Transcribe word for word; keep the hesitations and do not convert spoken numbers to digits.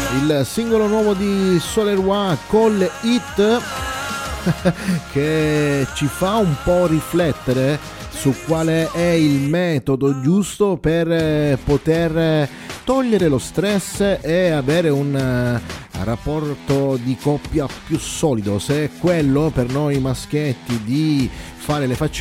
il singolo nuovo di Solerwa, Call It, che ci fa un po' riflettere su quale è il metodo giusto per poter togliere lo stress e avere un rapporto di coppia più solido. Se è quello per noi maschietti di fare le faccende